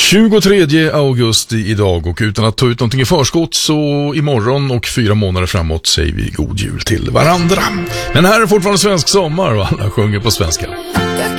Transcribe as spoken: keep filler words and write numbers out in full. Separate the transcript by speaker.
Speaker 1: tjugotredje augusti idag, och utan att ta ut någonting i förskott så imorgon och fyra månader framåt säger vi god jul till varandra. Men här är fortfarande svensk sommar och alla sjunger på svenska.